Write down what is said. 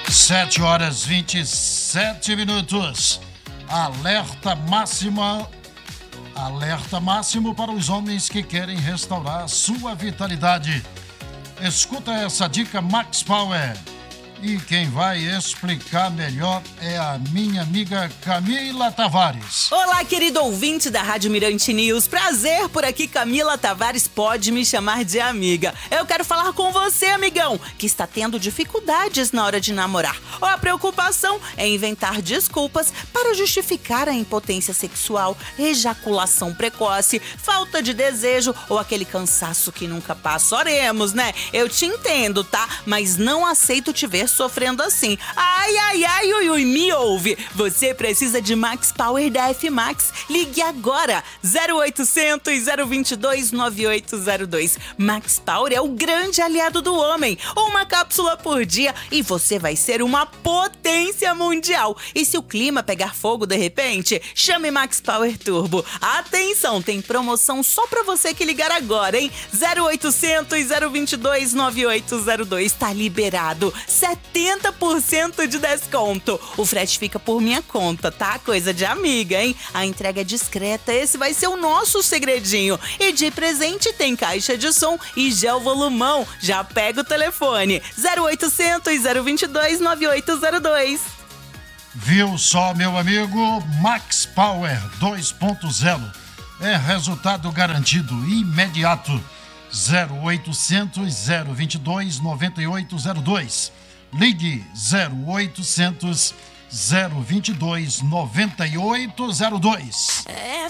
7h27. Alerta máximo para os homens que querem restaurar sua vitalidade. Escuta essa dica Max Power. E quem vai explicar melhor é a minha amiga Camila Tavares. Olá, querido ouvinte da Rádio Mirante News. Prazer por aqui, Camila Tavares, pode me chamar de amiga. Eu quero falar com você, amigão, que está tendo dificuldades na hora de namorar. Ou a preocupação é inventar desculpas para justificar a impotência sexual, ejaculação precoce, falta de desejo ou aquele cansaço que nunca passa. Oremos, né? Eu te entendo, tá? Mas não aceito te ver sofrendo assim. Ai, ui, me ouve. Você precisa de Max Power da F-Max. Ligue agora. 0800 022 9802. Max Power é o grande aliado do homem. Uma cápsula por dia e você vai ser uma potência mundial. E se o clima pegar fogo de repente, chame Max Power Turbo. Atenção, tem promoção só pra você que ligar agora, hein? 0800 022 9802. Tá liberado. 70% de desconto. O frete fica por minha conta, tá? Coisa de amiga, hein? A entrega é discreta, esse vai ser o nosso segredinho. E de presente tem caixa de som e gel volumão. Já pega o telefone. 0800 022 9802. Viu só, meu amigo? Max Power 2.0 é resultado garantido imediato. 0800 022 9802. Ligue 0800 022 9802.